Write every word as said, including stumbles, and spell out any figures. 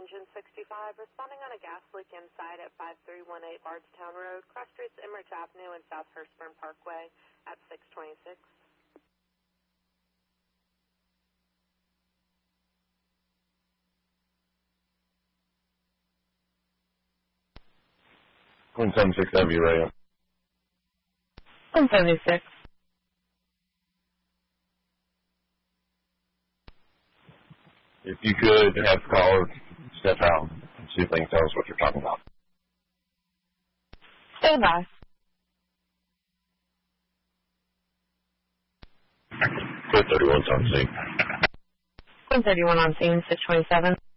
Engine sixty-five, responding on a gas leak inside at five three one eight Bardstown Road, cross streets Emmerich Avenue and South Hurstburn Parkway at six twenty-six. one seventy-six W radio. one seventy-six. If you could have the caller step out and see if they can tell us what you're talking about. Stand by. Code thirty-one's on scene. one thirty-one on scene, six twenty-seven.